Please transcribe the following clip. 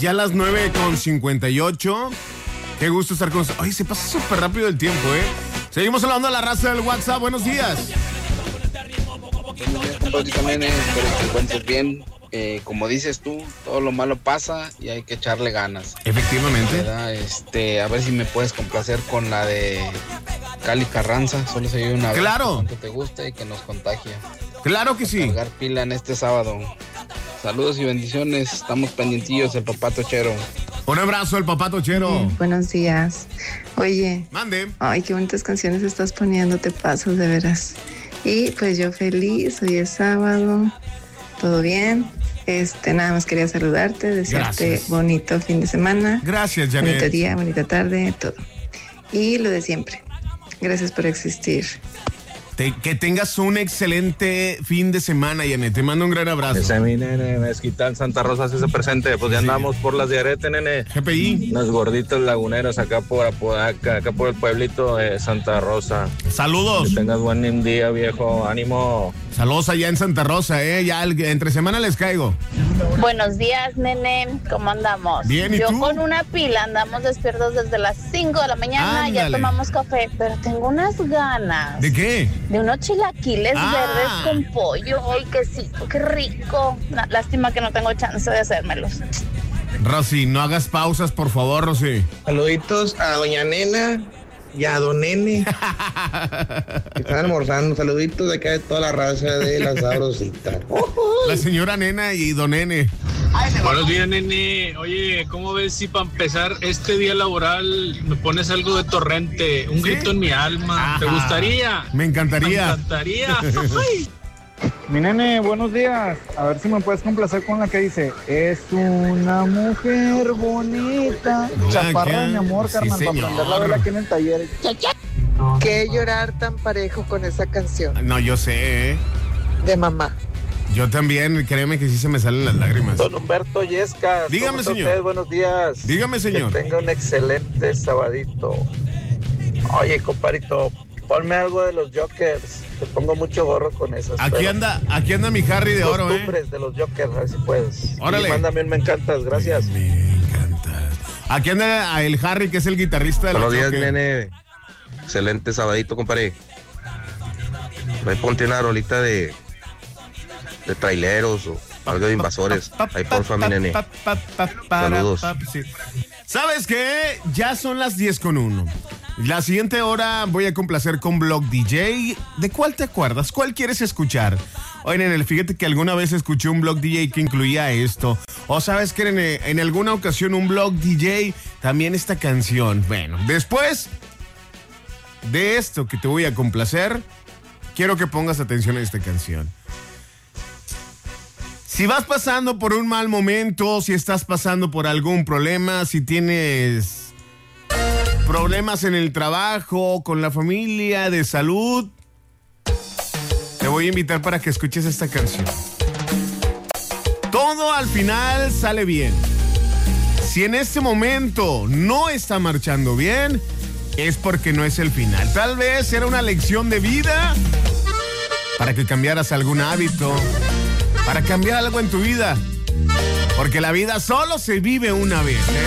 Ya a las 9:58. Qué gusto estar con ustedes. Ay, se pasa súper rápido el tiempo, ¿eh? Seguimos hablando a la raza del WhatsApp. Buenos días. Buenos días, nene. Espero que te encuentres bien. Como dices tú, todo lo malo pasa y hay que echarle ganas. Efectivamente. ¿Verdad? A ver si me puedes complacer con la de Cali Carranza. Solo se vive una vez. Claro. Que te guste y que nos contagie. Claro que sí. Cargar pila en este sábado. Saludos y bendiciones. Estamos pendientillos, el papá Tochero. Un abrazo al papá Tochero. Buenos días. Oye. Mande. Ay, qué bonitas canciones estás poniendo, te pasas de veras. Y pues yo feliz, hoy es sábado, todo bien. Nada más quería saludarte, desearte Gracias. bonito fin de semana. Gracias, Janet. Bonito día, bonita tarde, todo. Y lo de siempre. Gracias por existir. Que tengas un excelente fin de semana, Janet. Te mando un gran abrazo. Ese mi nene, Mezquital, Santa Rosa, se presente. Pues ya andamos por las de Arete, nene. GPI. Unos gorditos laguneros acá por Apodaca, acá por el pueblito de Santa Rosa. Saludos. Que tengas buen día, viejo. Ánimo. Saludos allá en Santa Rosa, Ya entre semana les caigo. Buenos días, nene. ¿Cómo andamos? Bien, ¿y Yo tú? con una pila andamos despiertos desde las 5 de la mañana. Ándale. Ya tomamos café, pero tengo unas ganas. ¿De qué? De unos chilaquiles verdes con pollo. ¡Ay, quesito! ¡Qué rico! Lástima que no tengo chance de hacérmelos. Rosy, no hagas pausas, por favor, Rosy. Saluditos a doña Nena y a don Nene. Que están almorzando. Saluditos de acá de toda la raza de la sabrosita. La señora Nena y don Nene. Buenos días, nene. Oye, ¿cómo ves si para empezar este día laboral me pones algo de Torrente? Un grito en mi alma. Ajá. ¿Te gustaría? Me encantaría. Me encantaría. Ay. Mi nene, buenos días. A ver si me puedes complacer con la que dice: es una mujer bonita. Chaparra, mi amor, Sí, carnal, para señor. prenderla a ver aquí en el taller. ¿Qué llorar tan parejo con esa canción No, yo sé, de mamá? Yo también, créeme que sí se me salen las lágrimas. Don Humberto Yescas. Dígame, ¿cómo está señor. usted? Buenos días. Dígame, señor. Que tenga un excelente sabadito. Oye, comparito, ponme algo de los Jokers. Te pongo mucho gorro con esas. Aquí anda mi Harry de oro, Costumbres de los Jokers, a ver si puedes. Órale. Y mándame un me encantas, gracias. Me encanta. Aquí anda el Harry, que es el guitarrista de los Buenos días, Jokers. nene. Excelente sabadito, compadre. Me ponte una rolita de traileros o algo de invasores. Ahí porfa, mi nene. Saludos. Sí. ¿Sabes qué? Ya son las 10:01. La siguiente hora voy a complacer con Blog DJ. ¿De cuál te acuerdas? ¿Cuál quieres escuchar? Oye, Nenel, fíjate que alguna vez escuché un Blog DJ que incluía esto. O sabes que en alguna ocasión un Blog DJ también esta canción. Bueno, después de esto que te voy a complacer, quiero que pongas atención a esta canción. Si vas pasando por un mal momento, si estás pasando por algún problema, si tienes problemas en el trabajo, con la familia, de salud, te voy a invitar para que escuches esta canción. Todo al final sale bien. Si en este momento no está marchando bien, es porque no es el final. Tal vez era una lección de vida para que cambiaras algún hábito, para cambiar algo en tu vida. Porque la vida solo se vive una vez, ¿eh?